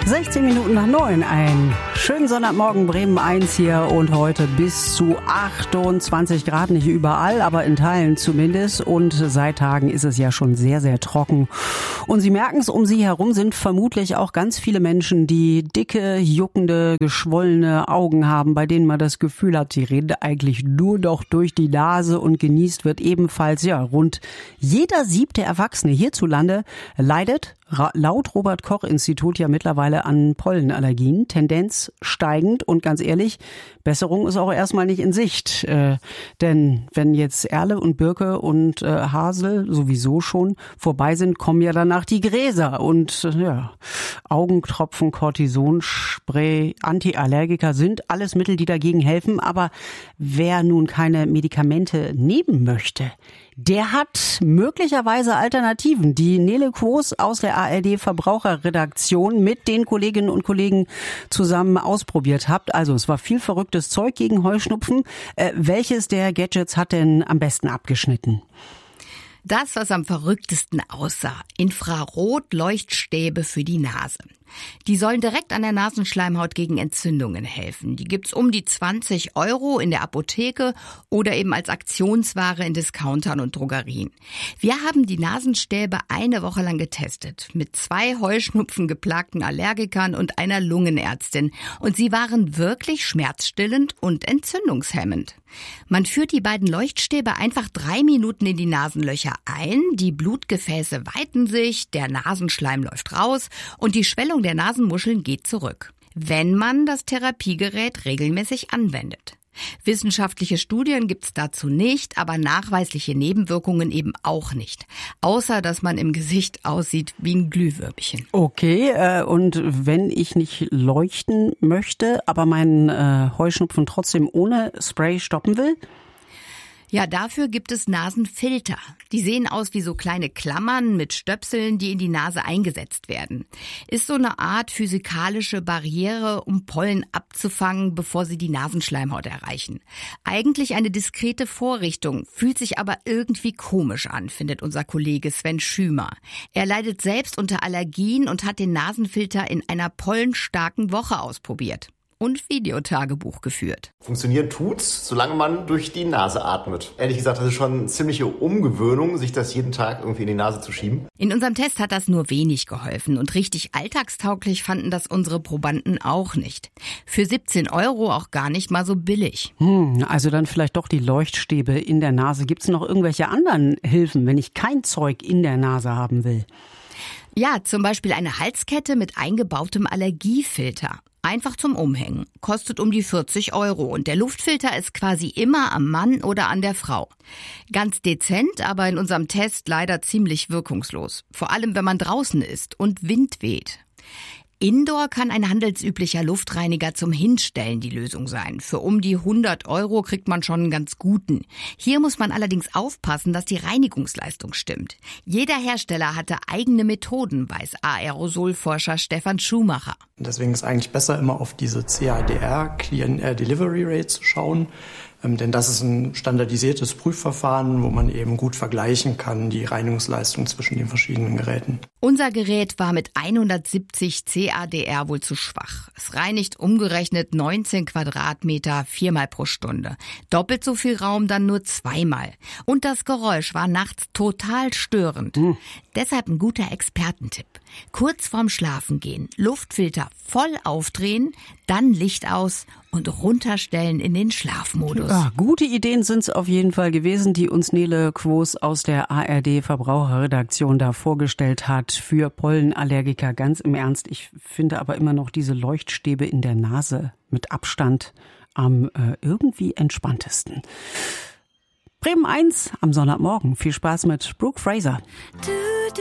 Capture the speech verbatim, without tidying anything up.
sechzehn Minuten nach neun, ein schönen Sonntagmorgen, Bremen eins hier und heute bis zu achtundzwanzig Grad, nicht überall, aber in Teilen zumindest, und seit Tagen ist es ja schon sehr, sehr trocken. Und Sie merken es, um Sie herum sind vermutlich auch ganz viele Menschen, die dicke, juckende, geschwollene Augen haben, bei denen man das Gefühl hat, sie reden eigentlich nur noch durch die Nase, und genießt wird ebenfalls, ja, rund jeder siebte Erwachsene hierzulande leidet laut Robert-Koch-Institut ja mittlerweile an Pollenallergien, Tendenz steigend, und ganz ehrlich, Besserung ist auch erstmal nicht in Sicht. Äh, denn wenn jetzt Erle und Birke und äh, Hasel sowieso schon vorbei sind, kommen ja danach die Gräser und äh, ja, Augentropfen, Cortisonspray, Antiallergika sind alles Mittel, die dagegen helfen. Aber wer nun keine Medikamente nehmen möchte, der hat möglicherweise Alternativen, die Nele Quos aus der A R D-Verbraucherredaktion mit den Kolleginnen und Kollegen zusammen ausprobiert habt. Also es war viel verrücktes Zeug gegen Heuschnupfen. Äh, welches der Gadgets hat denn am besten abgeschnitten? Das, was am verrücktesten aussah: Infrarot-Leuchtstäbe für die Nase. Die sollen direkt an der Nasenschleimhaut gegen Entzündungen helfen. Die gibt's um die zwanzig Euro in der Apotheke oder eben als Aktionsware in Discountern und Drogerien. Wir haben die Nasenstäbe eine Woche lang getestet mit zwei Heuschnupfen geplagten Allergikern und einer Lungenärztin. Und sie waren wirklich schmerzstillend und entzündungshemmend. Man führt die beiden Leuchtstäbe einfach drei Minuten in die Nasenlöcher ein, die Blutgefäße weiten sich, der Nasenschleim läuft raus und die Schwellung der Nasenmuscheln geht zurück, wenn man das Therapiegerät regelmäßig anwendet. Wissenschaftliche Studien gibt's dazu nicht, aber nachweisliche Nebenwirkungen eben auch nicht. Außer, dass man im Gesicht aussieht wie ein Glühwürmchen. Okay, äh, und wenn ich nicht leuchten möchte, aber meinen äh, Heuschnupfen trotzdem ohne Spray stoppen will? Ja, dafür gibt es Nasenfilter. Die sehen aus wie so kleine Klammern mit Stöpseln, die in die Nase eingesetzt werden. Ist so eine Art physikalische Barriere, um Pollen abzufangen, bevor sie die Nasenschleimhaut erreichen. Eigentlich eine diskrete Vorrichtung, fühlt sich aber irgendwie komisch an, findet unser Kollege Sven Schümer. Er leidet selbst unter Allergien und hat den Nasenfilter in einer pollenstarken Woche ausprobiert und Videotagebuch geführt. Funktionieren tut's, solange man durch die Nase atmet. Ehrlich gesagt, das ist schon eine ziemliche Umgewöhnung, sich das jeden Tag irgendwie in die Nase zu schieben. In unserem Test hat das nur wenig geholfen und richtig alltagstauglich fanden das unsere Probanden auch nicht. Für siebzehn Euro auch gar nicht mal so billig. Hm, also dann vielleicht doch die Leuchtstäbe in der Nase. Gibt's noch irgendwelche anderen Hilfen, wenn ich kein Zeug in der Nase haben will? Ja, zum Beispiel eine Halskette mit eingebautem Allergiefilter. Einfach zum Umhängen. Kostet um die vierzig Euro und der Luftfilter ist quasi immer am Mann oder an der Frau. Ganz dezent, aber in unserem Test leider ziemlich wirkungslos. Vor allem, wenn man draußen ist und Wind weht. Indoor kann ein handelsüblicher Luftreiniger zum Hinstellen die Lösung sein. Für um die hundert Euro kriegt man schon einen ganz guten. Hier muss man allerdings aufpassen, dass die Reinigungsleistung stimmt. Jeder Hersteller hatte eigene Methoden, weiß Aerosolforscher Stefan Schumacher. Deswegen ist eigentlich besser, immer auf diese C A D R, Clean Air Delivery Rate, zu schauen. Ähm, denn das ist ein standardisiertes Prüfverfahren, wo man eben gut vergleichen kann, die Reinigungsleistung zwischen den verschiedenen Geräten. Unser Gerät war mit hundertsiebzig C A D R wohl zu schwach. Es reinigt umgerechnet neunzehn Quadratmeter viermal pro Stunde. Doppelt so viel Raum dann nur zweimal. Und das Geräusch war nachts total störend. Mhm. Deshalb ein guter Expertentipp. Kurz vorm Schlafengehen Luftfilter voll aufdrehen, dann Licht aus und runterstellen in den Schlafmodus. Ja, gute Ideen sind es auf jeden Fall gewesen, die uns Nele Quos aus der A R D-Verbraucherredaktion da vorgestellt hat für Pollenallergiker. Ganz im Ernst, ich finde aber immer noch diese Leuchtstäbe in der Nase mit Abstand am äh, irgendwie entspanntesten. Bremen eins am Sonntagmorgen. Viel Spaß mit Brooke Fraser.